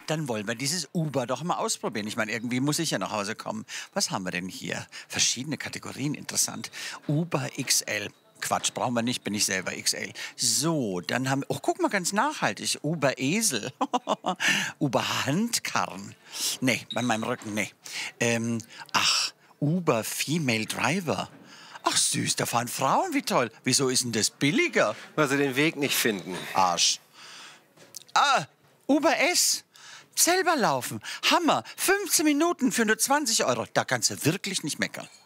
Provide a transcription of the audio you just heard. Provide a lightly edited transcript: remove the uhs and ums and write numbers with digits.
Dann wollen wir dieses Uber doch mal ausprobieren. Ich meine, irgendwie muss ich ja nach Hause kommen. Was haben wir denn hier? Verschiedene Kategorien, interessant. Uber XL. Quatsch, brauchen wir nicht, bin ich selber XL. So, dann haben wir, oh, guck mal, ganz nachhaltig, Uber Esel, Uber Handkarren. Nee, bei meinem Rücken, nee. Ach, Uber Female Driver. Ach süß, da fahren Frauen, wie toll. Wieso ist denn das billiger? Weil sie den Weg nicht finden. Arsch. Ah, Uber S. Selber laufen. Hammer. 15 Minuten für nur 20 Euro. Da kannst du wirklich nicht meckern.